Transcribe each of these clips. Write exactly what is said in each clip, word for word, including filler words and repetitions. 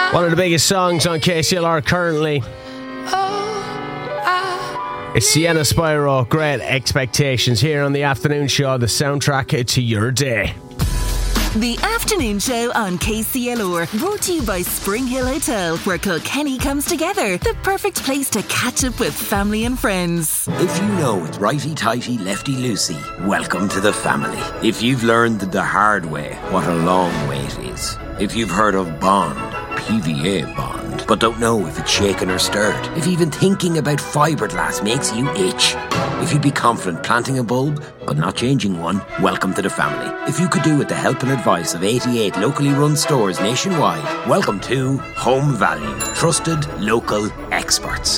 One of the biggest songs on K C L R currently. It's Sienna Spyro, Great Expectations, here on the afternoon show, the soundtrack to your day. The afternoon show on K C L R, brought to you by Spring Hill Hotel, where Kilkenny comes together. The perfect place to catch up with family and friends. If you know it's righty-tighty, lefty-loosey, welcome to the family. If you've learned the hard way what a long way it is. If you've heard of Bond, P V A Bond, but don't know if it's shaken or stirred. If even thinking about fiberglass makes you itch. If you'd be confident planting a bulb, but not changing one, welcome to the family. If you could do with the help and advice of eighty-eight locally run stores nationwide, welcome to Home Value. Trusted local experts.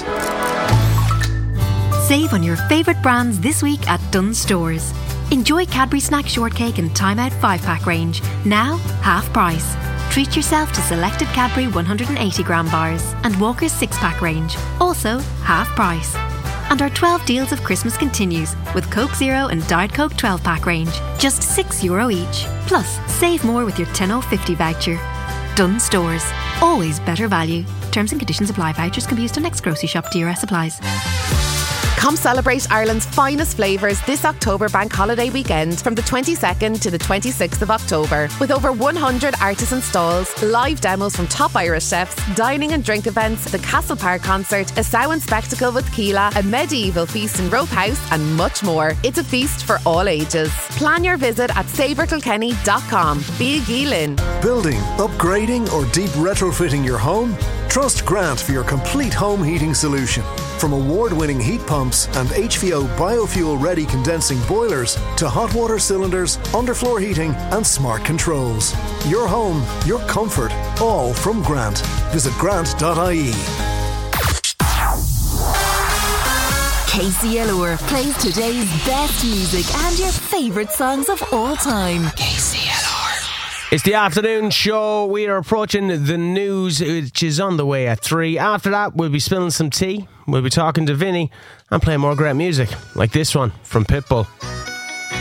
Save on your favourite brands this week at Dunnes Stores. Enjoy Cadbury Snack Shortcake and Time Out five pack range, now half price. Treat yourself to selected Cadbury one hundred eighty gram bars and Walker's six pack range, also half price. And our twelve deals of Christmas continues with Coke Zero and Diet Coke twelve pack range, just six euro each. Plus, save more with your ten oh fifty voucher. Dunnes Stores, always better value. Terms and conditions apply. Vouchers can be used on next grocery shop. D R S applies. Come celebrate Ireland's finest flavours this October bank holiday weekend from the twenty-second to the twenty-sixth of October. With over one hundred artisan stalls, live demos from top Irish chefs, dining and drink events, the Castle Park concert, a Samhain spectacle with Keela, a medieval feast in Rope House and much more. It's a feast for all ages. Plan your visit at sabre kilkenny dot com. Be a Geelin. Building, upgrading or deep retrofitting your home? Trust Grant for your complete home heating solution. From award-winning heat pumps and H V O biofuel-ready condensing boilers to hot water cylinders, underfloor heating and smart controls. Your home, your comfort, all from Grant. Visit grant dot I E. K C L R plays today's best music and your favourite songs of all time. K C L R. It's the afternoon show. We are approaching the news, which is on the way at three. After that, we'll be spilling some tea. We'll be talking to Vinny and playing more great music, like this one from Pitbull.